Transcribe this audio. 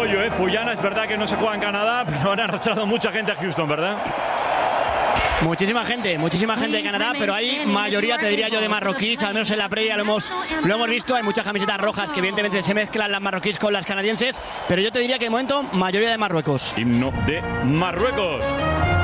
rollo, ¿eh? Fullana, es verdad que no se juega en Canadá, pero han arrastrado mucha gente a Houston, ¿verdad? Muchísima gente de Canadá, pero hay mayoría, te diría yo, de marroquíes, al menos en la previa lo hemos visto, hay muchas camisetas rojas que evidentemente se mezclan las marroquíes con las canadienses, pero yo te diría que de momento mayoría de Marruecos. Himno de Marruecos.